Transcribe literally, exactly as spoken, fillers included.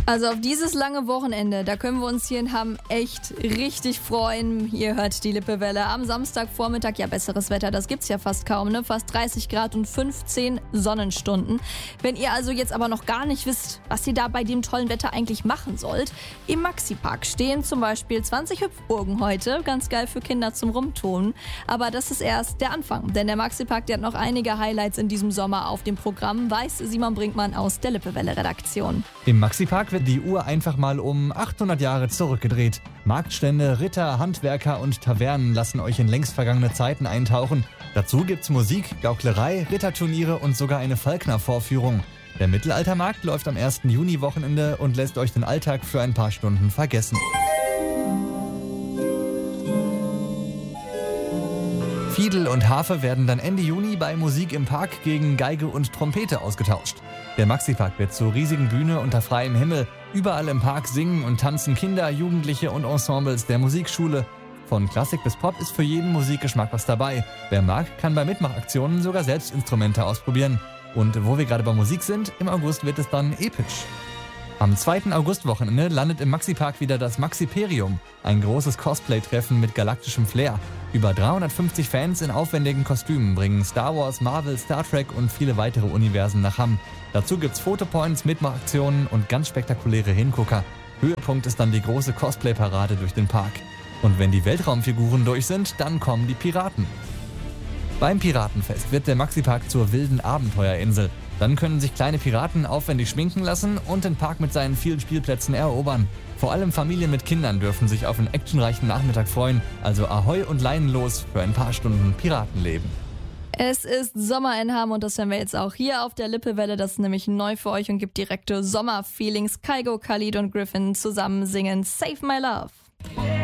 Also auf dieses lange Wochenende, da können wir uns hier in Hamm echt richtig freuen. Ihr hört die Lippewelle am Samstagvormittag. Ja, besseres Wetter, das gibt's ja fast kaum, ne? Fast dreißig Grad und fünfzehn Sonnenstunden. Wenn ihr also jetzt aber noch gar nicht wisst, was ihr da bei dem tollen Wetter eigentlich machen sollt, im Maxi-Park stehen zum Beispiel zwanzig Hüpfburgen heute. Ganz geil für Kinder zum Rumtonen. Aber das ist erst der Anfang, denn der Maxi-Park, der hat noch einige Highlights in diesem Sommer auf dem Programm, weiß Simon Brinkmann aus der Lippewelle-Redaktion. Im Maxi-Park wird die Uhr einfach mal um achthundert Jahre zurückgedreht. Marktstände, Ritter, Handwerker und Tavernen lassen euch in längst vergangene Zeiten eintauchen. Dazu gibt's Musik, Gauklerei, Ritterturniere und sogar eine Falkner-Vorführung. Der Mittelaltermarkt läuft am ersten Juni-Wochenende und lässt euch den Alltag für ein paar Stunden vergessen. Fiedel und Harfe werden dann Ende Juni bei Musik im Park gegen Geige und Trompete ausgetauscht. Der Maxi-Park wird zur riesigen Bühne unter freiem Himmel. Überall im Park singen und tanzen Kinder, Jugendliche und Ensembles der Musikschule. Von Klassik bis Pop ist für jeden Musikgeschmack was dabei. Wer mag, kann bei Mitmachaktionen sogar selbst Instrumente ausprobieren. Und wo wir gerade bei Musik sind, im August wird es dann episch. Am zweiten Augustwochenende landet im Maxi-Park wieder das Maxiperium, ein großes Cosplay-Treffen mit galaktischem Flair. Über dreihundertfünfzig Fans in aufwendigen Kostümen bringen Star Wars, Marvel, Star Trek und viele weitere Universen nach Hamm. Dazu gibt's Fotopoints, Mitmachaktionen und ganz spektakuläre Hingucker. Höhepunkt ist dann die große Cosplay-Parade durch den Park. Und wenn die Weltraumfiguren durch sind, dann kommen die Piraten. Beim Piratenfest wird der Maxi-Park zur wilden Abenteuerinsel. Dann können sich kleine Piraten aufwendig schminken lassen und den Park mit seinen vielen Spielplätzen erobern. Vor allem Familien mit Kindern dürfen sich auf einen actionreichen Nachmittag freuen. Also Ahoi und Leinen los für ein paar Stunden Piratenleben. Es ist Sommer in Hamm und das hören wir jetzt auch hier auf der Lippewelle. Das ist nämlich neu für euch und gibt direkte Sommerfeelings. Kygo, Khalid und Griffin zusammen singen Save My Love.